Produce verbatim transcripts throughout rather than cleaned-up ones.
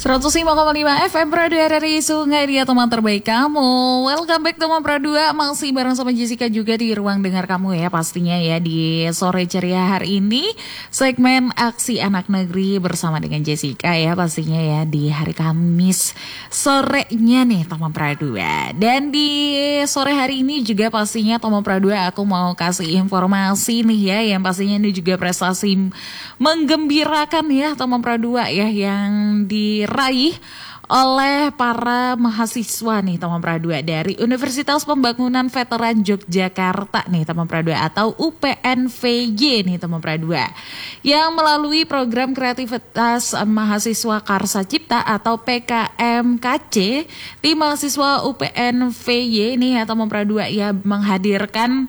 seratus lima koma lima F M Pradua dari Sungai Dia, teman terbaik kamu. Welcome back teman Pradua, masih bareng sama Jessica juga di ruang dengar kamu ya pastinya ya di sore ceria hari ini. Segmen Aksi Anak Negeri bersama dengan Jessica ya pastinya ya di hari Kamis sorenya nih teman Pradua. Dan di sore hari ini juga pastinya teman Pradua aku mau kasih informasi nih ya yang pastinya ini juga prestasi menggembirakan ya teman Pradua ya yang diraih oleh para mahasiswa nih teman Pradua dari Universitas Pembangunan Veteran Yogyakarta nih teman Pradua atau U P N V Y nih teman Pradua yang melalui program kreativitas mahasiswa Karsa Cipta atau P K M K C. Tim mahasiswa U P N V Y nih ya teman Pradua ya menghadirkan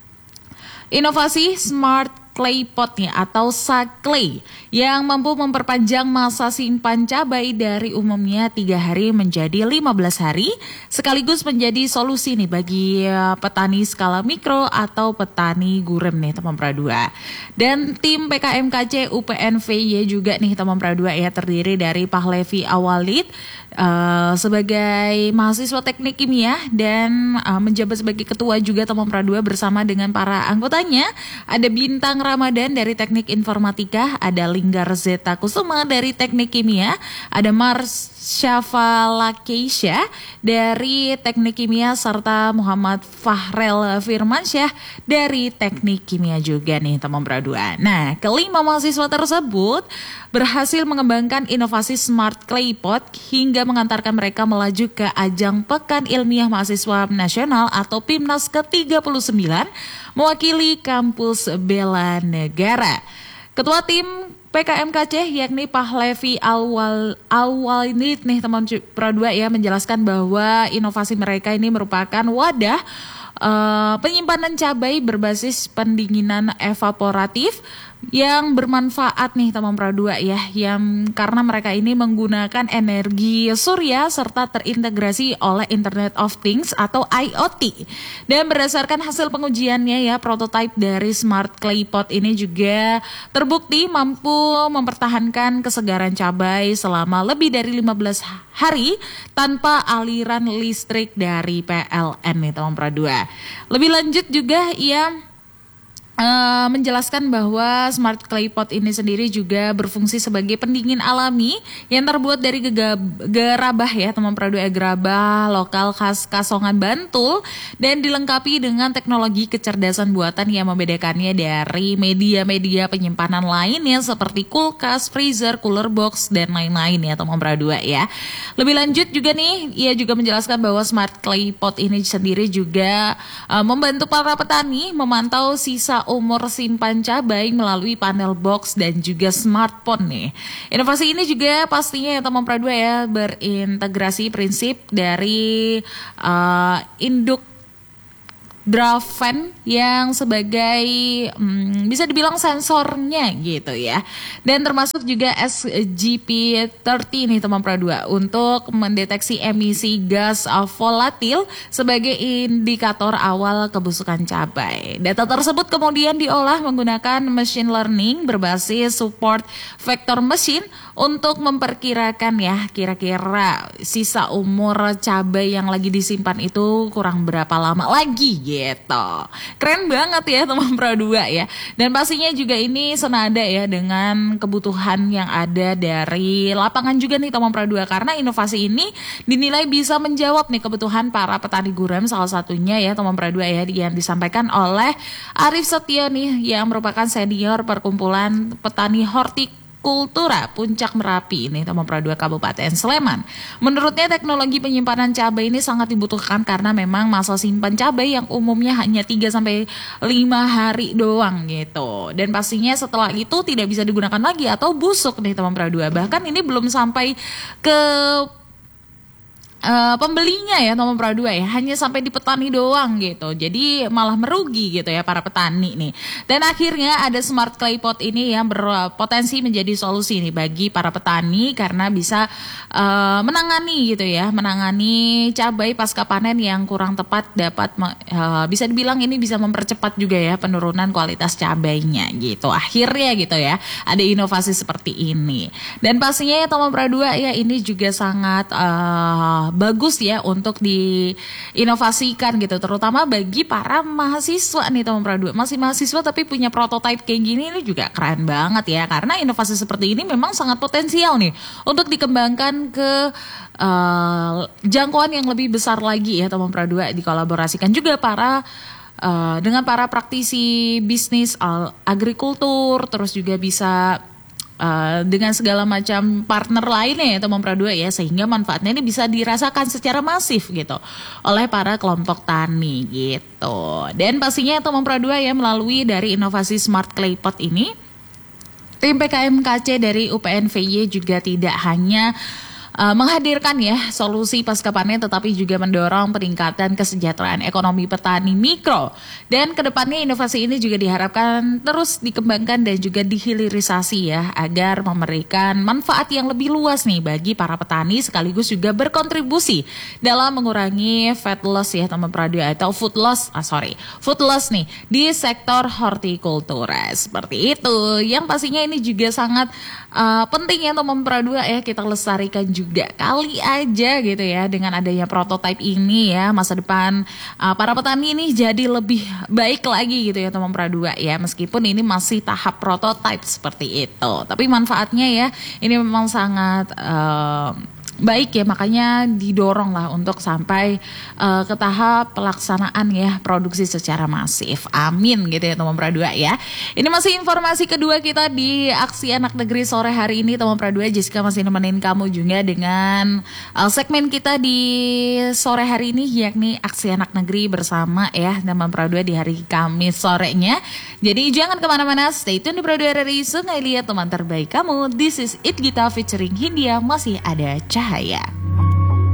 inovasi Smart Clay Pot nih atau Saklay yang mampu memperpanjang masa simpan cabai dari umumnya tiga hari menjadi lima belas hari, sekaligus menjadi solusi nih bagi petani skala mikro atau petani gurem nih teman Pradua. Dan tim P K M K C U P N V Y juga nih teman Pradua ya terdiri dari Pahlevi Awalid uh, sebagai mahasiswa teknik kimia dan uh, menjabat sebagai ketua juga teman Pradua bersama dengan para anggotanya. Ada Bintang Ramadan dari Teknik Informatika, ada Linggar Zeta Kusuma dari Teknik Kimia, ada Mars Syafa Lakeisha dari Teknik Kimia, serta Muhammad Fahrel Firmansyah dari Teknik Kimia juga nih teman Pradua. Nah, kelima mahasiswa tersebut berhasil mengembangkan inovasi Smart Clay Pot hingga mengantarkan mereka melaju ke ajang Pekan Ilmiah Mahasiswa Nasional atau PIMNAS ke tiga puluh sembilan mewakili kampus bela negara. Ketua tim P K M K C yakni Pahlevi Awal Awalid nih teman Pradua ya menjelaskan bahwa inovasi mereka ini merupakan wadah uh, penyimpanan cabai berbasis pendinginan evaporatif yang bermanfaat nih teman Pradua ya, yang karena mereka ini menggunakan energi surya serta terintegrasi oleh Internet of Things atau I O T. Dan berdasarkan hasil pengujiannya ya, prototipe dari Smart Clay Pot ini juga terbukti mampu mempertahankan kesegaran cabai selama lebih dari lima belas hari tanpa aliran listrik dari P L N nih teman Pradua. Lebih lanjut juga ia Uh, menjelaskan bahwa Smart Clay Pot ini sendiri juga berfungsi sebagai pendingin alami yang terbuat dari gegab, gerabah ya teman Pradua, gerabah lokal khas Kasongan Bantul dan dilengkapi dengan teknologi kecerdasan buatan yang membedakannya dari media-media penyimpanan lainnya seperti kulkas, freezer, cooler box dan lain-lain ya teman Pradua ya. Lebih lanjut juga nih ia juga menjelaskan bahwa Smart Clay Pot ini sendiri juga uh, membantu para petani memantau sisa umur simpan cabai melalui panel box dan juga smartphone nih. Inovasi ini juga pastinya ya teman Pradua ya berintegrasi prinsip dari uh, induk Drafen yang sebagai hmm, bisa dibilang sensornya gitu ya. Dan termasuk juga S G P tiga puluh nih teman Pradua untuk mendeteksi emisi gas volatil sebagai indikator awal kebusukan cabai. Data tersebut kemudian diolah menggunakan machine learning berbasis support vector machine untuk memperkirakan ya kira-kira sisa umur cabai yang lagi disimpan itu kurang berapa lama lagi gitu. Keren banget ya teman Pradua ya. Dan pastinya juga ini senada ya dengan kebutuhan yang ada dari lapangan juga nih teman Pradua, karena inovasi ini dinilai bisa menjawab nih kebutuhan para petani gurem, salah satunya ya teman Pradua ya yang disampaikan oleh Arif Setio nih yang merupakan senior perkumpulan petani hortik Kultura Puncak Merapi ini teman Pradua Kabupaten Sleman. Menurutnya teknologi penyimpanan cabai ini sangat dibutuhkan karena memang masa simpan cabai yang umumnya hanya tiga sampai lima hari doang gitu. Dan pastinya setelah itu tidak bisa digunakan lagi atau busuk nih teman Pradua. Bahkan ini belum sampai ke Uh, pembelinya ya nomor dua ya hanya sampai di petani doang gitu, jadi malah merugi gitu ya para petani nih. Dan akhirnya ada smart clay pot ini yang berpotensi menjadi solusi nih bagi para petani karena bisa uh, menangani gitu ya, menangani cabai pasca panen yang kurang tepat, dapat uh, bisa dibilang ini bisa mempercepat juga ya penurunan kualitas cabainya gitu. Akhirnya gitu ya ada inovasi seperti ini. Dan pastinya ya nomor dua ya ini juga sangat uh, bagus ya untuk diinovasikan gitu, terutama bagi para mahasiswa nih teman Pradua. Masih mahasiswa tapi punya prototipe kayak gini ini juga keren banget ya, karena inovasi seperti ini memang sangat potensial nih untuk dikembangkan ke uh, jangkauan yang lebih besar lagi ya teman Pradua. Dikolaborasikan juga para uh, dengan para praktisi bisnis uh, agrikultur, terus juga bisa Uh, dengan segala macam partner lainnya ya teman Pradua ya, sehingga manfaatnya ini bisa dirasakan secara masif gitu oleh para kelompok tani gitu. Dan pastinya teman Pradua ya melalui dari inovasi Smart Clay Pot ini, tim P K M K C dari U P N V Y juga tidak hanya Uh, menghadirkan ya solusi pasca panen, tetapi juga mendorong peningkatan kesejahteraan ekonomi petani mikro. Dan kedepannya inovasi ini juga diharapkan terus dikembangkan dan juga dihilirisasi ya, agar memberikan manfaat yang lebih luas nih bagi para petani, sekaligus juga berkontribusi dalam mengurangi fat loss ya teman Pradua, atau food loss, ah sorry, food loss nih di sektor hortikultura. Seperti itu, yang pastinya ini juga sangat uh, penting ya teman Pradua ya, kita lestarikan juga. Juga kali aja gitu ya dengan adanya prototipe ini ya, masa depan uh, para petani ini jadi lebih baik lagi gitu ya teman Pradua ya, meskipun ini masih tahap prototipe seperti itu, tapi manfaatnya ya ini memang sangat uh, baik ya, makanya didorong lah untuk sampai uh, ke tahap pelaksanaan ya produksi secara masif. Amin gitu ya teman Pradua ya. Ini masih informasi kedua kita di Aksi Anak Negeri sore hari ini teman Pradua. Jessica masih nemenin kamu juga dengan uh, segmen kita di sore hari ini, yakni Aksi Anak Negeri bersama ya teman Pradua di hari Kamis sorenya. Jadi jangan kemana-mana, stay tune di Pradua R R I Sungai Liat, teman terbaik kamu. This is It Gita featuring Hindia, masih ada cahaya.